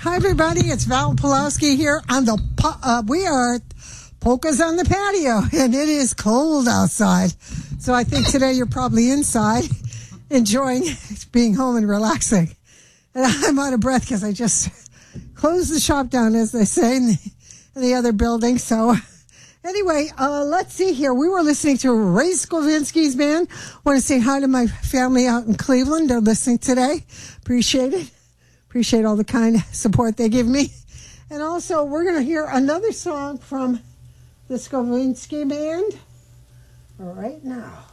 Hi, everybody. It's Val Pulowski here on we are at Polka's on the patio, and it is cold outside. So I think today you're probably inside enjoying being home and relaxing. And I'm out of breath because I just closed the shop down, as they say, in the other building. So anyway, let's see here. We were listening to Ray Skowinski's band. Want to say hi to my family out in Cleveland. They're listening today. Appreciate it. Appreciate all the kind support they give me. And also, we're going to hear another song from the Skowinski band right now.